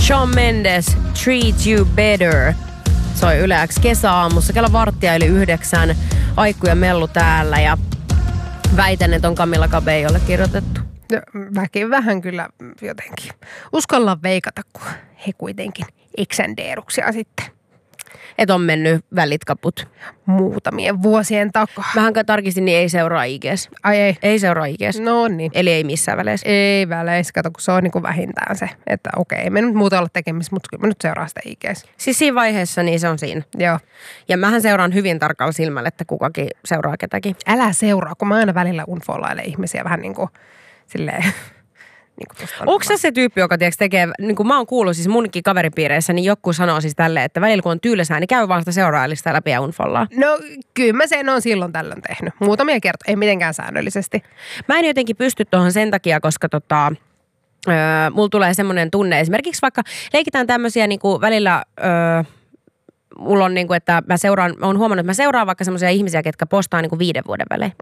Shawn Mendes, Treat You Better. Soi Yle X kesäaamussa. Kello 8:08. Aikku ja Mellu täällä ja väitän, että on Camilla Cabellolle kirjoitettu. Väkin vähän kyllä jotenkin. Uskallaan veikata, kun he kuitenkin eksändeeruksia sitten. Et on mennyt välit kaput. Muutamien vuosien takaa. Vähän tarkistin, niin ei seuraa IGs. Ai ei? Ei seuraa IGs. No niin. Eli ei missään väleissä. Ei väleissä. Kato, kun se on niin kuin vähintään se, että okei, ei me nyt muuta olla tekemistä, mutta kyllä mä nyt seuraan sitä IGs. Siis siinä vaiheessa niin se on siinä. Joo. Ja mähän seuraan hyvin tarkalla silmällä, että kukakin seuraa ketäkin. Älä seuraa, kun mä aina välillä unfollailen ihmisiä vähän niin kuin silleen... Onko se tyyppi, joka tekee, niin kuin mä oon kuullut siis munkin kaveripiireissä, niin joku sanoo siis tälleen, että välillä kun on tylsää, niin käy vaan sitä seuraajallista läpi ja unfollaa. No kyllä mä sen on silloin tällöin tehnyt. Muutamia kertoja, ei mitenkään säännöllisesti. Mä en jotenkin pysty tuohon sen takia, koska mulla tulee semmoinen tunne. Esimerkiksi vaikka leikitään tämmöisiä niin kuin välillä... mulla on niin kuin, että mä oon huomannut, että mä seuraan vaikka semmoisia ihmisiä, ketkä postaa niin kuin 5 vuoden välein.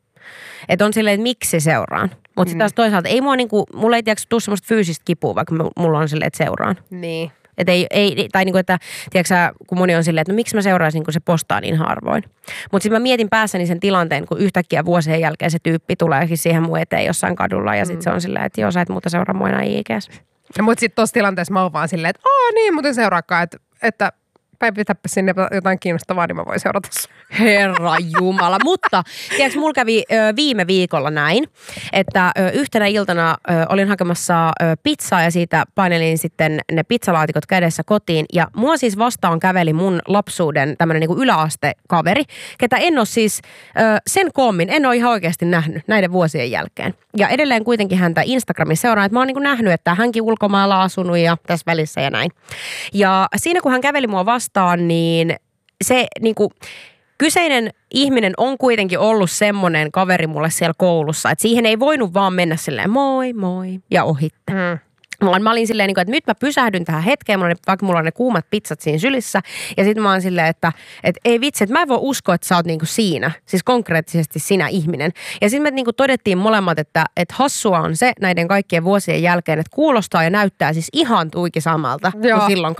Että on silleen, että miksi seuraan. Mutta sitten taas toisaalta, ei mulla ei tiedätkö, tule semmoista fyysistä kipua, vaikka mulla on silleen, että seuraan. Niin. Että ei, tai niinku, että tiedätkö, kun moni on silleen, että no miksi mä seuraisin, kun se postaa niin harvoin. Mutta sitten mä mietin päässäni sen tilanteen, kun yhtäkkiä vuosien jälkeen se tyyppi tuleekin siihen mun eteen jossain kadulla. Ja sitten se on silleen, että joo, sä et muuta seuraa mua enää ikäs. Mutta sitten tuossa tilanteessa mä oon vaan silleen, että niin, muuten seuraakaan, että päivitäpä sinne jotain kiinnostavaa, niin mä voin seurata. Herra Jumala. Mutta, tiedätkö, mulla kävi viime viikolla näin, että yhtenä iltana olin hakemassa pizzaa ja siitä painelin sitten ne pizzalaatikot kädessä kotiin. Ja mua siis vastaan käveli mun lapsuuden tämmönen niin kuin yläastekaveri, ketä en ole siis sen koommin, en ole ihan oikeasti nähnyt näiden vuosien jälkeen. Ja edelleen kuitenkin häntä Instagramissa seuraan, että mä oon niin kuin nähnyt, että hänkin ulkomailla asunut ja tässä välissä ja näin. Ja siinä kun hän käveli mua vastaan, niin se niinku, kyseinen ihminen on kuitenkin ollut semmoinen kaveri mulle siellä koulussa, että siihen ei voinut vaan mennä silleen moi ja ohitte. Mä olin silleen, että nyt mä pysähdyn tähän hetkeen, vaikka mulla on ne kuumat pizzat siinä sylissä. Ja sitten mä oon silleen, että ei vitsi, että mä en voi uskoa, että sä oot niinku siinä. Siis konkreettisesti sinä ihminen. Ja sitten me niinku todettiin molemmat, että hassua on se näiden kaikkien vuosien jälkeen, että kuulostaa ja näyttää siis ihan tuiki samalta kuin silloin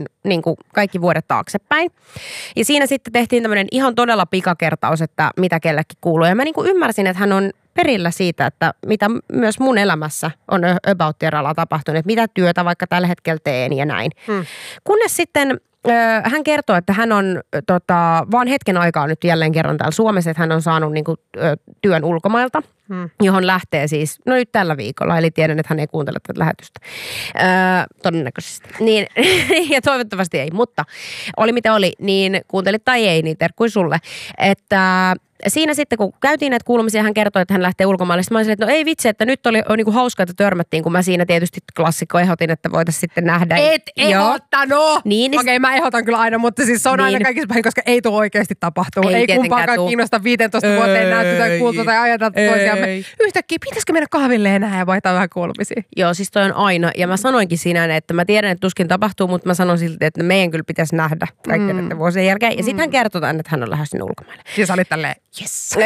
kaikki vuodet taaksepäin. Ja siinä sitten tehtiin tämmöinen ihan todella pikakertaus, että mitä kellekin kuuluu. Ja mä niinku ymmärsin, että hän on perillä siitä, että mitä myös mun elämässä on about -alalla tapahtunut, että mitä työtä vaikka tällä hetkellä teen ja näin. Kunnes sitten hän kertoo, että hän on vaan hetken aikaa nyt jälleen kerran täällä Suomessa, että hän on saanut niinku, työn ulkomailta, johon lähtee siis, no nyt tällä viikolla, eli tiedän, että hän ei kuuntele tätä lähetystä. Todennäköisesti. Niin, ja toivottavasti ei, mutta oli mitä oli, niin kuuntelit tai ei, niin terkkui sulle, että siinä sitten, kun käytiin näitä kuulumisia, hän kertoi, että hän lähtee ulkomaille. Sitten mä olin silleen, että no ei vitsi, että nyt oli niin kuin hauska, että törmättiin, kun mä siinä tietysti klassikko ehdotin, että voitaisiin sitten nähdä. Et ehdottanut! Niin, Okei, mä ehdotan kyllä aina, mutta siis se on aina kaikissa päin, koska ei tule oikeasti tapahtua. Ei kumpaakaan kiinnosta 15 vuoteen näyttää tai kuultu tai ajatella toisiamme. Yhtäkkiä, pitäisikö mennä kahville enää ja vaihtaa vähän kuulumisia? Joo, siis toi on aina. Ja mä sanoinkin siinä, että mä tiedän, että tuskin tapahtuu, mutta mä sanon silti, että meidän kyllä pitäisi nähdä kaikkien näiden vuosien jälkeen. Ja sitten hän kertoo, että hän on lähes sinne ulkomaille. Ja sä olit tälleen, yes.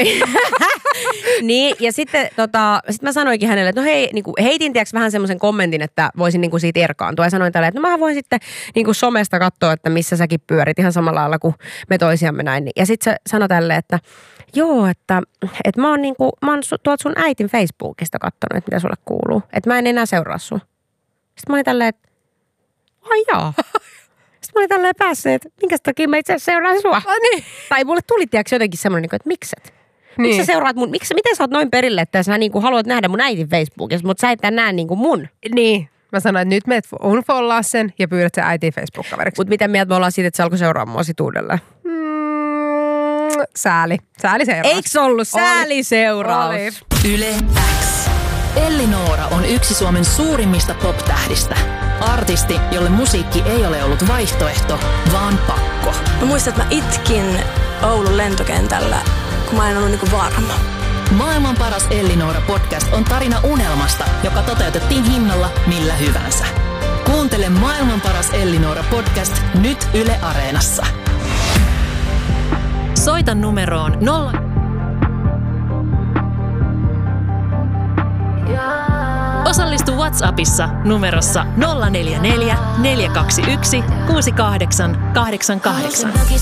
Niin, ja sitten sit mä sanoinkin hänelle, että no hei, niin kuin, heitin tiiäks vähän semmoisen kommentin, että voisin niin kuin siitä erkaantua. Ja sanoin tälle, että no mä voin sitten niin kuin somesta katsoa, että missä säkin pyörit ihan samalla lailla kuin me toisiamme näin. Ja sitten se sanoi tälle, että joo, että mä oon tuolta sun äitin Facebookista katsonut, että mitä sulle kuuluu. Että mä en enää seuraa sua. Sitten mä olin tälleen, että ai jaa. Sitten mä olin tälleen päässyt, että minkä takia mä itse asiassa seuraan sua. Niin. Tai mulle tuli tiiäks jotenkin semmoinen, että mikset? Niin. Miksi sä seuraat miten sä oot noin perille, että sä niinku haluat nähdä mun äitin Facebookissa, mutta sä et näe niinku mun? Niin. Mä sanoin, että nyt meet unfollaa sen ja pyydät sen äitin Facebook-kaveriksi. Mutta miten mieltä me ollaan siitä, että se alkoi seuraamaan mua sit uudelleen? Sääli seuraus. Eikö ollut sääli seuraus? Yle X. Elli-Noora on yksi Suomen suurimmista pop-tähdistä. Artisti, jolle musiikki ei ole ollut vaihtoehto, vaan pakko. Mä muistan, että mä itkin Oulun lentokentällä, kun mä en ollut niinku varma. Maailman paras Elli-Noora podcast on tarina unelmasta, joka toteutettiin hinnalla millä hyvänsä. Kuuntele Maailman paras Elli-Noora podcast nyt Yle Areenassa. Soita numeroon 0. Osallistu WhatsAppissa numerossa 044 421 6888.